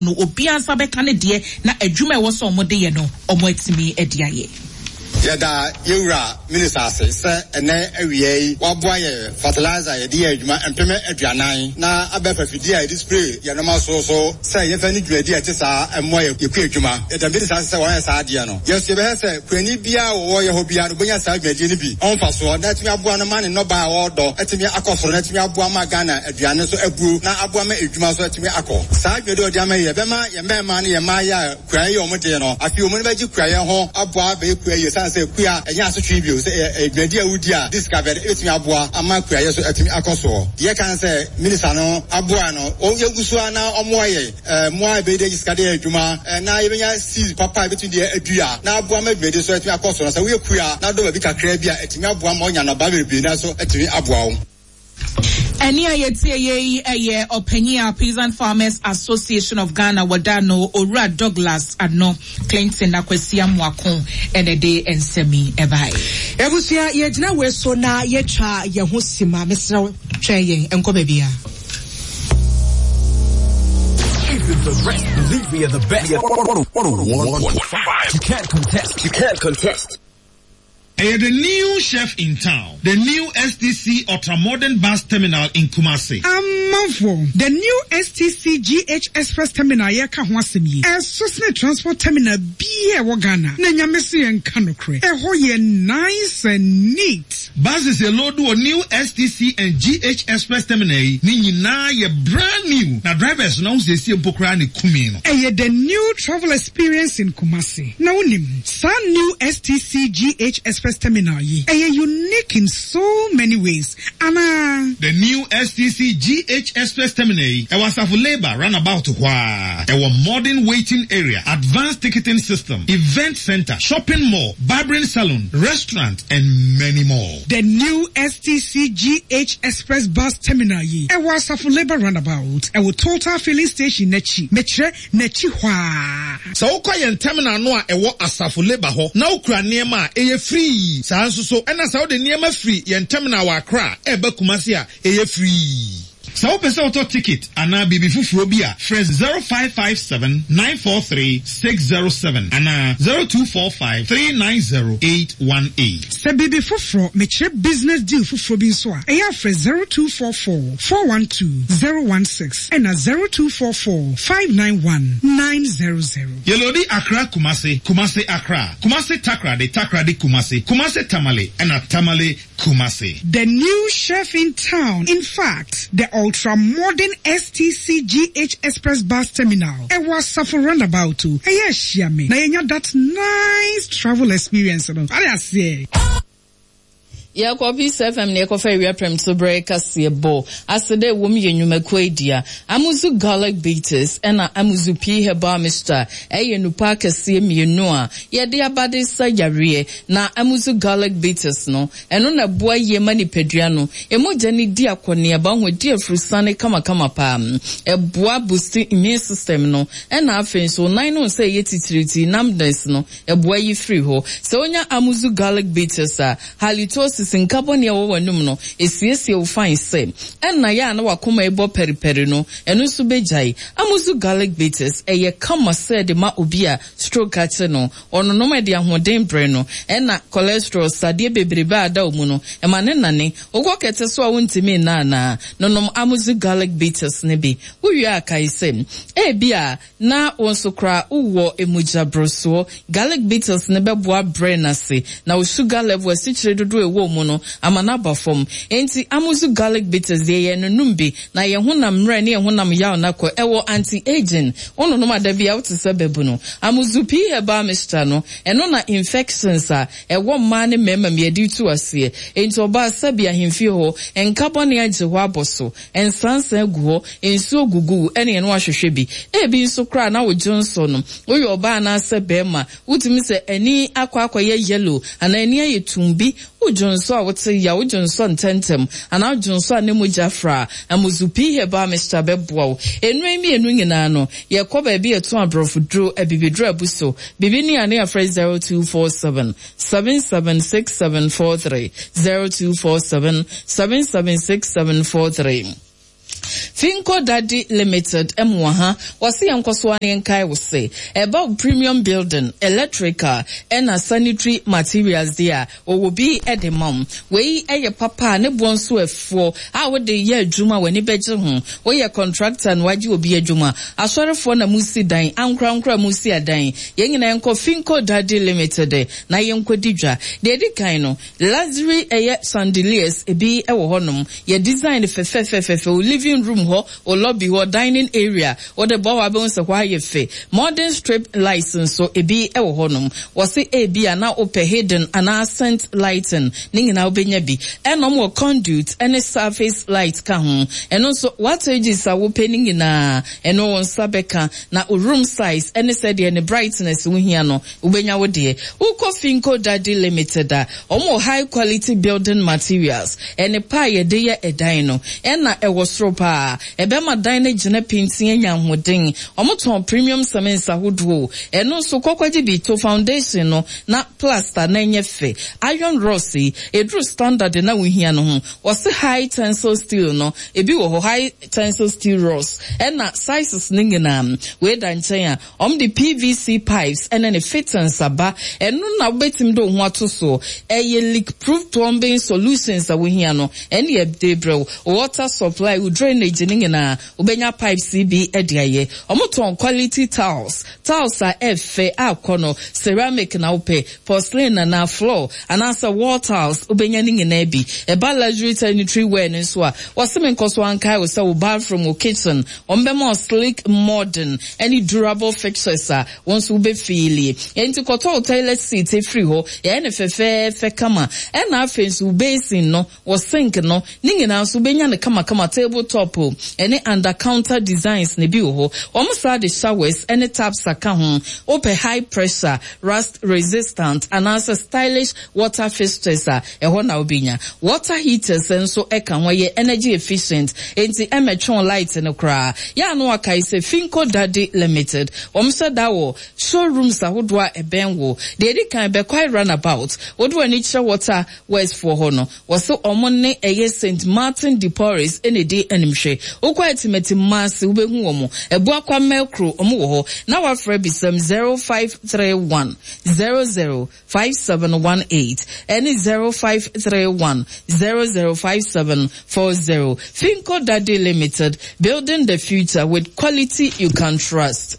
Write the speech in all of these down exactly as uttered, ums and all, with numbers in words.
no obi ansa beka ne de na adwuma e wo so omode ye no omo atimi edi aye Yada Yura Minister says, and then every waboye fertilizer, Yadia, employment Adrianine, na Abefa Fidia display, Yanama so so, say if any idea, Tessa, and Moya, Yukuma, the Minister said, one is Adiano. Yes, you have said, Quenibia or Yahobia, Buya Sag, Jinibi, on Faso, let me have one man and not by order, let me accost, let me have one Magana, Adriano, so Ebu, na Abuame, Ujuma, so let me acco. Sag, you do Jama, Yabema, Yamani, Yamaya, Cray, or Modeno, a few minutes you cry home, Abua, Bay, say kuya enya so tribute say egbedia udia discovered etimi aboa ama kuya yeso etimi akoso ye kan say minister no aboa no o yegusu ana omoye moa be de discade adwuma na yebenya see papa between the adua na aboa ma be de so etimi akoso na say we kuya na do ba bi kakra bia etimi aboa ma onya na ba be na so etimi aboa wo Eni ayetie ye eye Openia Peasant Farmers Association of Ghana Wadano Ora Douglas ano Clinton Akwesia Mwakon ene de ensemi ebai. Ebusia ye gina we so na ye twa ye ho sima mesra twa ye enko bebia. Even the rest believe we are the best. one one five You can't contest. You can't contest. Uh, the new chef in town, the new S T C ultra-modern bus terminal in Kumasi. Amanfo, the new S T C G H Express terminal yeka hwasemi. E Sosne transport terminal biye wo Ghana. Na nyamesi en kanokre. E ho ye nice and neat. Buses a load to new S T C and G H Express terminal ni nyina ye brand new. Na drivers now say see mpokra ni kumi no. E ye the new travel experience in Kumasi. Na unim, sa new S T C G H Express terminal ye are unique in so many ways. Anna the new S T C G H Express terminal e was of labor runabout wha a modern waiting area, advanced ticketing system, event center, shopping mall, barbering salon, restaurant and many more. The new S T C G H Express bus terminal ye e was of labor runabout a total filling station nechi metre nechi wha so ukoye terminal no a e wo asafo labor ho na ukura niema e free saa nso so ɛna saa de niema free yɛn terminal wa Accra ɛba Kumasi a ɛyɛ free. Sa opese auto ticket ana bibi fufuro bi a fresh zero five five seven nine four three six zero seven ana zero two four five three nine zero eight one eight. Sa bibi fufuro me chere business deal fufuro bi nso a ɛyɛ fresh zero two four four four one two zero one six ana zero two four four five nine one nine zero zero. Yelodi Accra Kumasi, Kumasi Accra, Kumasi Takrade, Takrade Kumasi, Kumasi Tamale ana Tamale Kumasi. The new chef in town. In fact, the ultra-modern S T C G H Express bus terminal. It was suffer roundabout too. Hey, yes, Shami. Now you know that nice travel experience. I didn't say. Ya kwa Peace F M ne kwa area prem to break asiebo asede wom ye nnwumakwa dia amuzu garlic beaters ena amuzu p heba mister eye nupa kase mienu a ye de abade sayare na amuzu garlic beaters no eno na boa ye mani pedua no emoja ni di akone ba ho di afrusane kama kama pa e boa boost immune system no ena afen so nine no say ye titiriti namdes no e boa yi free ho so onya amuzu garlic beaters a halitosis in carbon ya wo wanum no esiesie wo fine say enna ya na wakoma ebo periperi no eno so bejai amuzu garlic bitters eye kama said ma obi a stroke ate no ono no ma de ahoden bre no enna cholesterol sade bebrebe ada omu no e ma ne nane ogokete so a wontimi na na nonom amuzu garlic bitters ne bi wo wi akai say e bia na wonso kra uwo emuja broso garlic bitters ne beboa brain ase na wo sugar level asichire dodo ewo mu no amanaba fom enti amuzu garlic bitters de ye nunumbi na ye honam mre ne ye honam yaw na ko ewo anti aging ono no madabi out se bebu no amuzu p heba mister no eno na infections a ewo ma ne mema me adi tu ase enti oba sabi ahemfi ho enkabo ne age ho aboso ensansa gu ho ensu ogugu ene eno ahwehwe bi e bi nso kra na wo Johnson no wo yo ba na se bema wutimi se eni akwa akwa ye yellow ana eni ye tumbi wo Johnson a wote ya wo Johnson tentem ana Johnson ne mojafra amuzu p heba mister beboa enu emi enu nyina no ye ko ba bi eto abrofudro abibidro abuso bibi ni ane afra zero two four seven seven seven six seven four three zero two four seven seven seven six seven four three Finco Daddy Limited Mwaha wasi yankoswani nkai wose about premium building, electrical, and a sanitary materials there. Or will be at the mom. We a papa ne bonsu efo. How would the year Juma when he bedroom home? We a contractor and why you will be a Juma. A sorry for na musi dying, and crown cra musi a dying. Yang and uncle Finco Daddy Limited. Na yonko dija. De di kaino. Lazari a sandeliers e be a honum. Ye design fe fe fe fe fe living room ho or lobby or dining area or the bow bones of why fe. Modern strip license so e be a honum. Was it a be a now open hidden and accent lighting. Ning na obenyabi. And no more conduit and a surface light kahun. And also what ages are opening in a and no one sabeka na room size and said the brightness wihiano ubenya wode. Uko Finco Daddy Limited or more high quality building materials and a pie day a dino and na e was ropa e bema dine jene painting yan hoding omoton premium cement sahudo and also kokwaji bi to foundation no na plaster na nyefe iron rossi e drew standard na wihia no ho was high tensile steel no e bi wo high tensile steel rods and na sizes ningina we dan chen om the P V C pipes and then a fit and saba and no na betim do ho ato so e leak proof plumbing solutions that we hear no and ye debro water supply we drainage ningina ubenya pipe C B ediaye omoton quality tiles tiles are efe akono ceramic na upe porcelain na floor and answer wall tiles ubenya ningina bi e ba luxury sanitary wear nso a wasem nkoso ankai we say bathroom or kitchen ombe more sleek modern any durable fixtures a once ube feely enti koto toilet seat e free ho e na fefe fe kama e na afensu basin no was sink no ningina so benya ne kama kama tabletop o any under counter designs ne bi ho omusa the showers any taps aka ho open high pressure rust resistant and also stylish water fixtures a e ho na obinya water heaters enso e kan ho ye energy efficient enti emetron light no kra ya no aka ise Finco Daddy Limited omusa dawo showrooms ahodwa e benwo de di kan be quite runabout wodwa ni chira water west for hono waso omone eye Saint Martin de Porres ene de animhwe ukwa etimeti mass ubehu omo ebu akwa melcro omo wo ho na wa fra bisam zero five three one zero zero five seven one eight and zero five three one zero zero five seven four zero. Finco Daddy Limited, building the future with quality you can trust.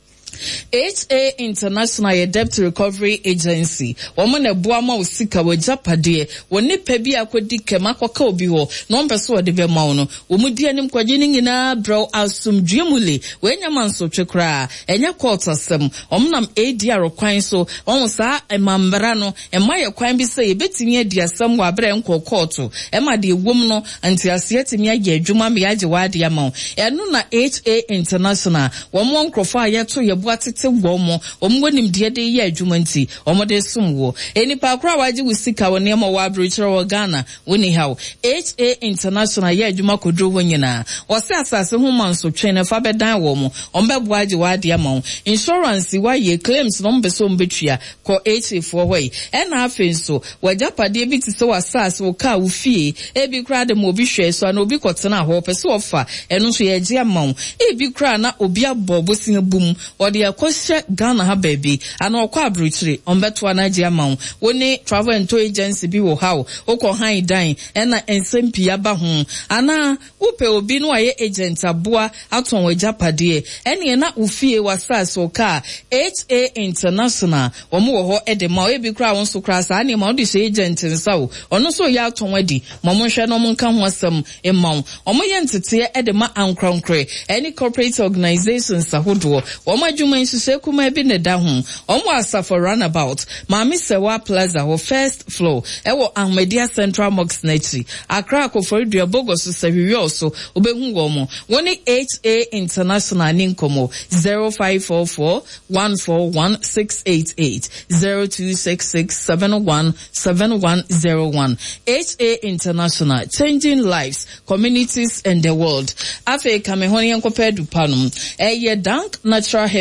H A International a Debt Recovery Agency. Woman a buama usika wa japade. Wone pebi akwedi kema kwa ka obi ho. No mpeso wa debe mauno. Umudi anim kwa jini na bro asum jumuli. Wenya manso chekra. Enya quarter sem. Omnam A D R kwan so. Omo sa emambrano. Ema ye kwan bi se yebeti nye dia sem wa bre nko koto. Ema di wom no anti asiyeti miya ye juma miya jiwadi ya mau. Enu na H A International. Womo nkrofa yeto yebu atete womo omwonim de de ye adwumanti omode sumwo enipa kra waji wusika woni ma wa abrochire wo Ghana woni hawo H A International ye adwuma kodro wonyina wose asase ho manso twene fa bedan wo mo ombebo agi wade ama insurance wa ye claims no mbeso mbetua ko H A for way ena afenso wajapade bi ti se wasase wo ka wo fie ebi kra de mo obi hwe so na obi kotena ho pese ofa eno so ye gi ama ebi kra na obi abobo sin bum odi akoshe Ghana ha baby ana okwa abrochire ombeto na gi ama woni travel and tour agency bi wo hawo okọ han dan ena ensempia ba ho ana upe obi no aye agent aboa aton wajapade ene na ufie wasase oka H A International omo wo ho edema ebi kra won so kra sa ne ma odi se agent nsawo ono so ya aton wadi momo hwe no mo nka ho asem emma omo ye ntete edema ankronkre any corporate organizations ahodo omo adwuma nsuse kuma bi ne da ho omo asafo runabout Mami Sewa Plaza ho first floor ewo Ahmedia Central Mosque nachi Accra Koforidua Bogos Sewiyo so obehu wo mo woni H A International ninkomo zero five four four one four one six eight eight zero two six six seven one seven one zero one. H A International, changing lives, communities and the world. Afe kamehoni yankope dupanum eye dank natural hair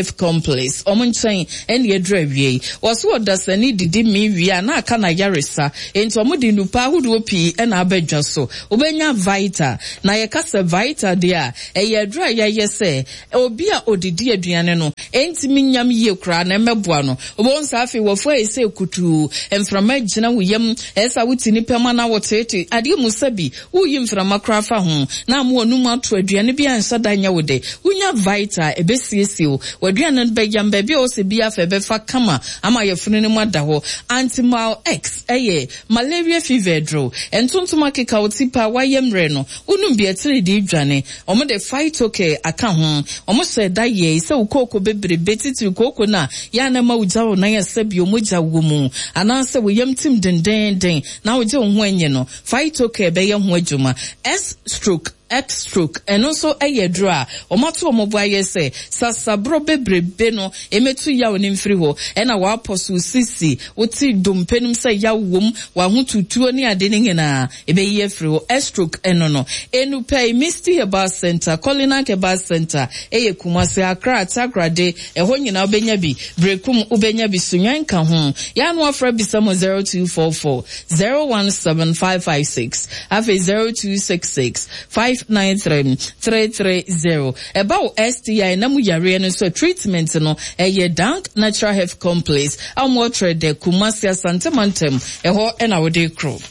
Health Complex ɔmo nkyɛn ɛne adura wie wɔso ɔdasani didi mi wie na aka na yaresa enti ɔmo de nupa ahodoɔ pii ɛna abɛdwa so obenya Vita na yɛkasa Vita de a ɛyɛ adura yɛyɛ sɛ obi a odidi aduane no enti minyam yie kura na mɛboa no obon sa afi wɔfo ɛsɛ kutu mframa gyina wo yam ɛsa wuti nipa ma na wɔtete ade mu sabi uyi mframa kura fa ho na mo onum ato aduane bi ansa danya wo de unya Vita ebesiesie wo aduane no bɛyam baabi a ɔsɛ bi afa bɛfa kama ama yɛfunu no mu ada hɔ antimal X ɛyɛ malaria fever dro entontoma keka otipa wayem re no unum bi etire di dwane omo de Phytocare aka ho omo sɛ da ye sɛ ukoko bebre betiti ukoko na ya na ma uja wo na ya sɛ bi omogya wo mu ana sɛ wo yam tim den den na wo je wo ho enye no Phytocare be ye ho adwuma S stroke X stroke and also a yedra or mato mobile say sasabro bebrebe no emetu ya onim free ho and our apostle sisi woti dumpenum say ya wom wa hu tutuo ni ade ne na ebe ye free ho X stroke eno no enu pay Misty Herbal Center Colina Herbal Center eye Kumasi Accra Tagrade e ho nyina obenya bi brekum obenya bi sunyan ka ho ya no afra bi samo zero two four four zero one seven five five six afa zero two six six five nine three three three zero about S T I na mu yare no so treatment no eye Dank Natural Health Complex amwo trade Kumasi Asante Mantem eho e na wode kro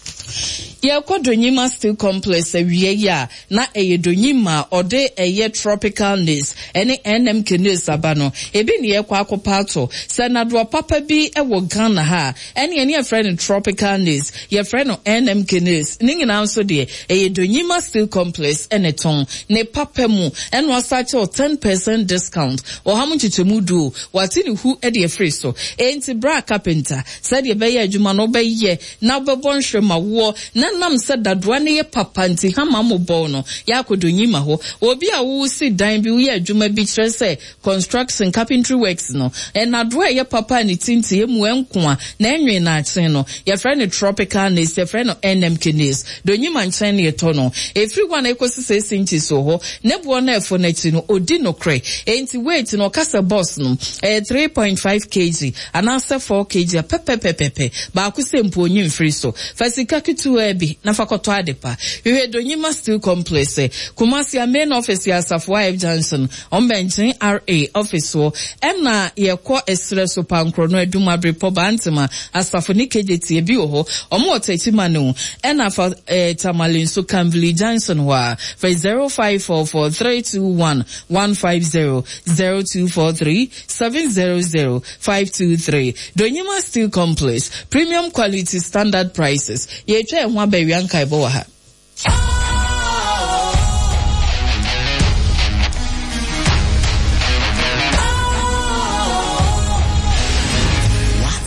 ye kodonyima Steel Complex awie ya na eye donyima ode eye tropicalness ene N M K news abano ebi ne ye kwa akopato senado papa bi ewo Ghana ha ene ene ye friend tropicalness ye friend N M K news ningi na nso de eye donyima Steel Complex ene ton ne papa mu ene wasache o ten percent discount o hamu chichemu do watini hu e de free so enti bra carpenter said ye be ye adwuma no be ye na bebo nhwema wo na nam said that one ye papa nti hama mo bɔ no ya kodonyima ho obi a wo si dan bi wo ye adwuma bi kyerɛ sɛ construction carpentry works no and na do ye papa ni tinti emu enko a na enwe na akyen no ye friend tropical ness ye friend N M K ness donyima nkyɛn ne to no everyone ekosi six inches so ho ne bo na efo na ti no odi no kre enti weight no kasa boss no eh three point five kilograms anasa four kilograms pepepepepe ba ko sempo onyi mfiri so fasika kitu bi na fakoto adepa we donyima Steel Complex Kumasi main office ya Safwa Johnson on benching R A office wo emna ye ko espresso pankro no aduma brepo bantima asafoni kejeti bi ho omo otatima no ena fa tamalin so Camville Johnson wa for zero five four four three two one one five zero zero two four three seven zero zero five two three Donyima Steel Complex premium quality standard prices ye twa ho abawianka ebo wa ha